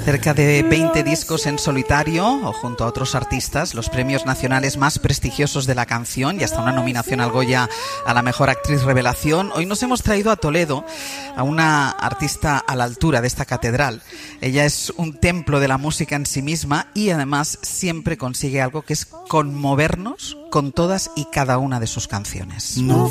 Cerca de 20 discos en solitario o junto a otros artistas, los premios nacionales más prestigiosos de la canción y hasta una nominación al Goya a la mejor actriz revelación. Hoy nos hemos traído a Toledo a una artista a la altura de esta catedral. Ella es un templo de la música en sí misma y además siempre consigue algo que es conmovernos con todas y cada una de sus canciones. No